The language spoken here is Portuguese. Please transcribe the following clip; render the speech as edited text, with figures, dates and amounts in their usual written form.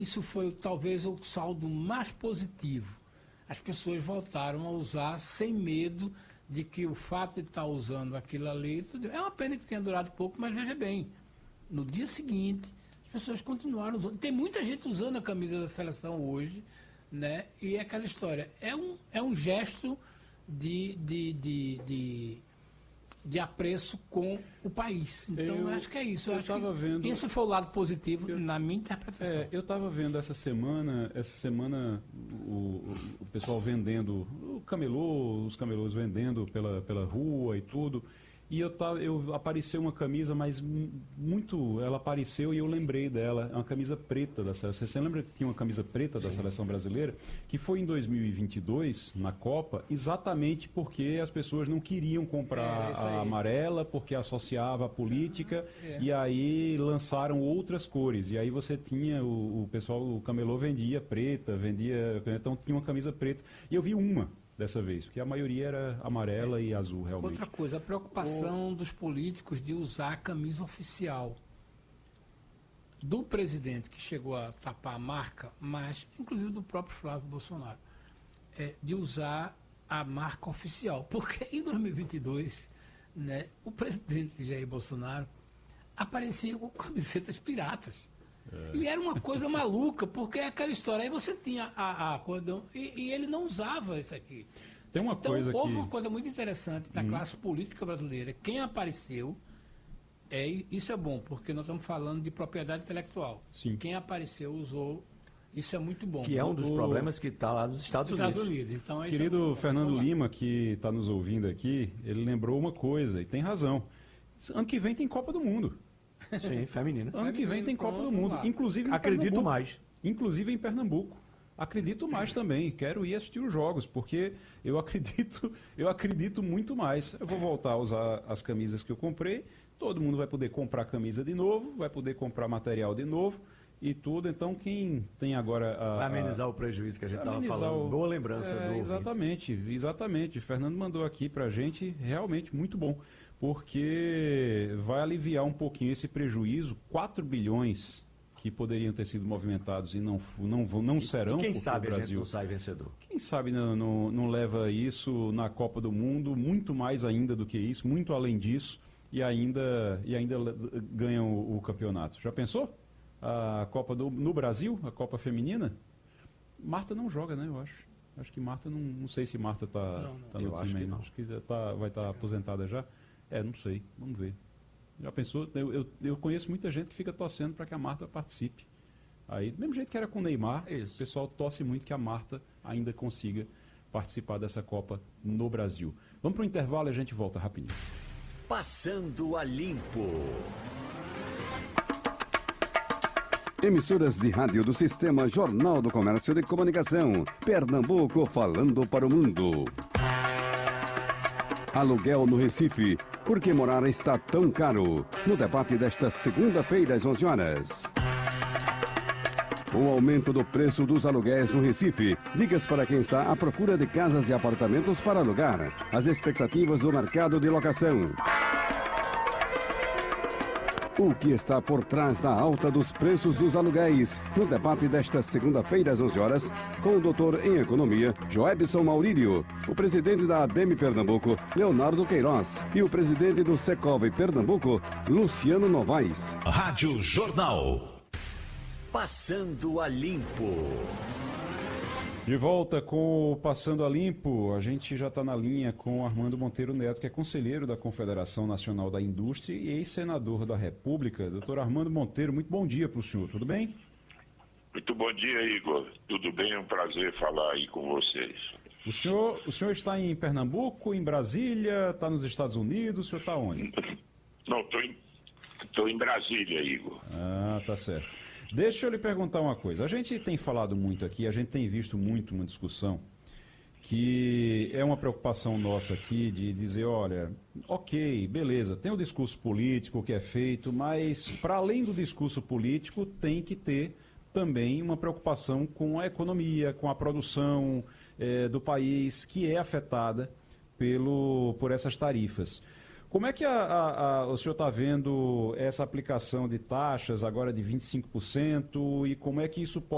Isso foi talvez o saldo mais positivo. As pessoas voltaram a usar sem medo de que o fato de estar usando aquilo ali... É uma pena que tenha durado pouco, mas veja bem, no dia seguinte, as pessoas continuaram usando. Tem muita gente usando a camisa da seleção hoje, né? E é aquela história. É um gesto de apreço com o país. Então, eu acho que é isso. Eu acho que esse foi o lado positivo na minha interpretação. Eu estava vendo essa semana o pessoal vendendo, os camelôs vendendo pela rua e tudo. E apareceu uma camisa, mas ela apareceu e eu lembrei dela, é uma camisa preta da seleção. Você lembra que tinha uma camisa preta da seleção brasileira? Que foi em 2022, na Copa, exatamente porque as pessoas não queriam comprar a amarela, porque associava a política, e aí lançaram outras cores. E aí você tinha, o pessoal, o camelô vendia preta, então tinha uma camisa preta. E eu vi uma dessa vez, porque a maioria era amarela e azul, realmente. Outra coisa, a preocupação dos políticos de usar a camisa oficial do presidente, que chegou a tapar a marca, mas inclusive do próprio Flávio Bolsonaro, de usar a marca oficial. Porque em 2022, né, o presidente Jair Bolsonaro aparecia com camisetas piratas. E era uma coisa maluca, porque é aquela história. Aí você tinha a cordão e ele não usava isso aqui. Tem uma coisa houve uma coisa muito interessante da classe política brasileira. Quem apareceu, isso é bom, porque nós estamos falando de propriedade intelectual. Sim. Quem apareceu usou, isso é muito bom. Que é um dos problemas que está lá nos Estados Unidos. Então, querido Fernando Lima, que está nos ouvindo aqui, ele lembrou uma coisa, e tem razão. Ano que vem tem Copa do Mundo. Sim, feminina. Ano que vem tem Copa do Mundo, inclusive em Acredito Pernambuco. mais. Inclusive em Pernambuco. Acredito mais também. Quero ir assistir os jogos, porque eu acredito muito mais. Eu vou voltar a usar as camisas que eu comprei. Todo mundo vai poder comprar camisa de novo, vai poder comprar material de novo e tudo. Então, quem tem agora... Vai amenizar o prejuízo que a gente estava falando. Boa lembrança do Exatamente. Fernando mandou aqui pra gente, realmente muito bom. Porque vai aliviar um pouquinho esse prejuízo, 4 bilhões que poderiam ter sido movimentados e não serão. E quem sabe o Brasil, a gente não sai vencedor? Quem sabe não leva isso na Copa do Mundo, muito mais ainda do que isso, muito além disso, e ainda ganham o campeonato. Já pensou? A Copa no Brasil, a Copa Feminina? Marta não joga, né, eu acho. Acho que Marta, não sei se Marta está no time ainda. Acho que vai estar aposentada já. Não sei, vamos ver. Já pensou? Eu conheço muita gente que fica torcendo para que a Marta participe. Aí, do mesmo jeito que era com o Neymar, o pessoal torce muito que a Marta ainda consiga participar dessa Copa no Brasil. Vamos para o intervalo e a gente volta rapidinho. Passando a Limpo. Emissoras de rádio do Sistema Jornal do Comércio de Comunicação. Pernambuco falando para o mundo. Aluguel no Recife. Por que morar está tão caro? No debate desta segunda-feira às 11 horas. O aumento do preço dos aluguéis no Recife. Dicas para quem está à procura de casas e apartamentos para alugar. As expectativas do mercado de locação. O que está por trás da alta dos preços dos aluguéis? No debate desta segunda-feira às 11 horas, com o doutor em Economia, Joebson Maurílio, o presidente da ABEM Pernambuco, Leonardo Queiroz, e o presidente do Secov Pernambuco, Luciano Novaes. Rádio Jornal. Passando a Limpo. De volta com o Passando a Limpo, a gente já está na linha com Armando Monteiro Neto, que é conselheiro da Confederação Nacional da Indústria e ex-senador da República. Doutor Armando Monteiro, muito bom dia para o senhor, tudo bem? Muito bom dia, Igor. Tudo bem? É um prazer falar aí com vocês. O senhor está em Pernambuco, em Brasília, está nos Estados Unidos, o senhor está onde? Não, estou em Brasília, Igor. Ah, tá certo. Deixa eu lhe perguntar uma coisa. A gente tem falado muito aqui, a gente tem visto muito uma discussão que é uma preocupação nossa aqui de dizer, olha, ok, beleza, tem o discurso político que é feito, mas para além do discurso político tem que ter também uma preocupação com a economia, com a produção do país que é afetada por essas tarifas. Como é que o senhor está vendo essa aplicação de taxas agora de 25% e como é que isso pode